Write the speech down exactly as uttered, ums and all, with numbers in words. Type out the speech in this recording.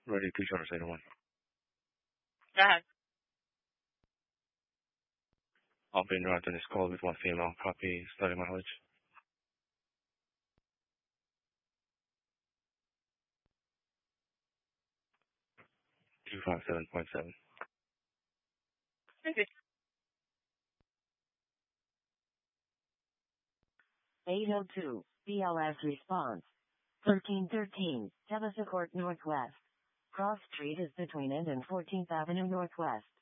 Ready, two charters, eight oh one. Go ahead. I'll be interrupting this call with one female. Copy, starting mileage. two five seven point seven. Thank you. eight oh two, B L S response. thirteen thirteen, Tevasa Court Northwest. Cross Street is between it and fourteenth Avenue Northwest.